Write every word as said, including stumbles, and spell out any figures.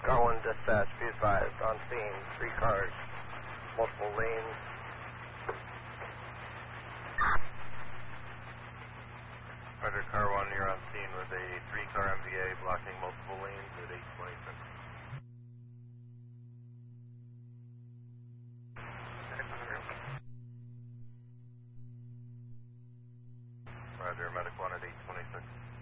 Car one dispatch, be advised, on scene, three cars, multiple lanes. Roger, car one, you're on scene with a three-car M V A blocking multiple lanes at eight twenty-six. Roger, medic one at eight twenty-six.